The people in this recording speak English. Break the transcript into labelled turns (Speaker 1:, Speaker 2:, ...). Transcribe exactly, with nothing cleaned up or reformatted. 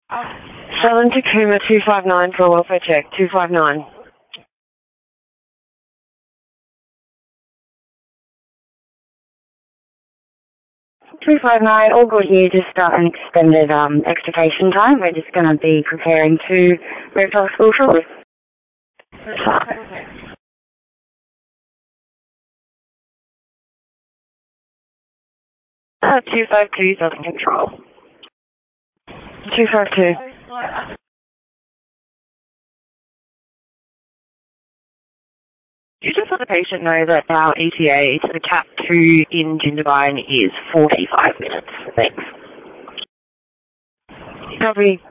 Speaker 1: Southern Tacoma two five nine for a welfare check, two five nine. two five nine, all good here, just uh, an extended um, extrication time. We're just going to be preparing to move to hospital shortly. Uh, two five two, Southern Control. two five two. You just let the patient know that our E T A to the CAP two in Jindabyne is forty-five minutes. Thanks. Copy.